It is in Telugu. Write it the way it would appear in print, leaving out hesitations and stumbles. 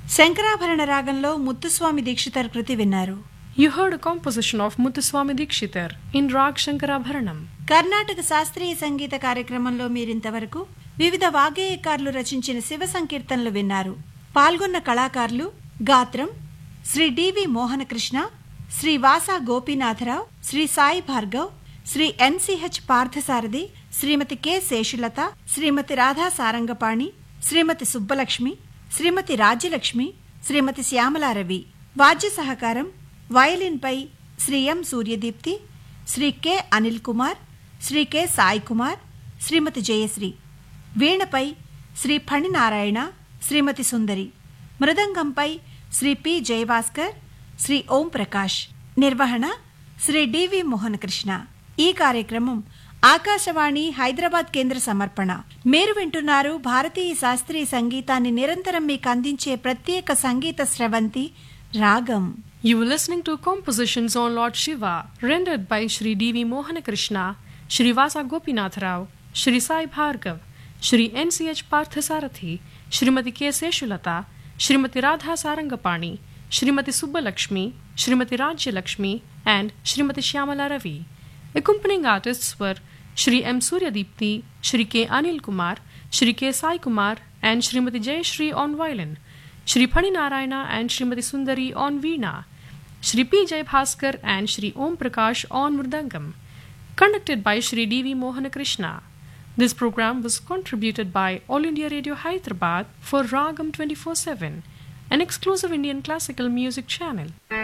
శంకరాభరణ రాగంలో ముత్తుస్వామి దీక్షితర్ కృతి విన్నారు. You heard a composition of Muthuswami Dikshitar in Rag Shankarabharanam. Karnataka శాస్త్రీయ సంగీత కార్యక్రమంలో మీరింతవరకు వివిధ వాగ్గేయకారులు రచించిన శివ సంకీర్తనలు విన్నారు. పాల్గొన్న కళాకారులు గాత్రం శ్రీ డివి మోహనకృష్ణ, శ్రీ వాసా గోపీనాథరావు, శ్రీ సాయి భార్గవ్, శ్రీ ఎన్సిహెచ్ పార్థసారథి, శ్రీమతి కె శేషులత, శ్రీమతి రాధా సారంగపాణి, శ్రీమతి సుబ్బలక్ష్మి, శ్రీమతి రాజ్యలక్ష్మి, శ్రీమతి శ్యామలారవి. వాద్య సహకారం వయలిన్పై శ్రీ ఎం సూర్యదీప్తి, శ్రీ కె అనిల్ కుమార్, శ్రీ కె సాయి కుమార్, శ్రీమతి జయశ్రీ. వీణపై శ్రీ ఫణినారాయణ, శ్రీమతి సుందరి. మృదంగంపై శ్రీ పి జయభాస్కర్, శ్రీ ఓం ప్రకాష్. నిర్వహణ శ్రీ డివి మోహనకృష్ణ. ఈ కార్యక్రమం ఆకాశవాణి హైదరాబాద్ కేంద్ర సమర్పణ. మీరు వింటున్నారు భారతీయ శాస్త్రీయ సంగీతాన్ని నిరంతరం మీకు అందించే ప్రత్యేక సంగీత స్రవంతి రాగం. You were listening to compositions on Lord Shiva rendered by Shri D.V. Mohanakrishna, Shri Vasa Gopinath Rao, Shri Sai Bhargav, Shri N.C.H. Parthasarathi, Shrimati K. Seshulata, Shrimati Radha Sarangapani, Shrimati Subbalakshmi, Shrimati Rajyalakshmi, and Shrimati Shyamala Ravi. Accompanying artists were Shri M. Suryadipti, Shri K. Anil Kumar, Shri K. Sai Kumar, and Shrimati Jayashri on violin, Shri Phani Narayana and Shrimati Sundari on veena, Shri P. Jai Bhaskar and Shri Om Prakash on mridangam. Conducted by Shri D.V. Mohanakrishna. This program was contributed by All India Radio Hyderabad for Ragam 24/7, an exclusive Indian classical music channel.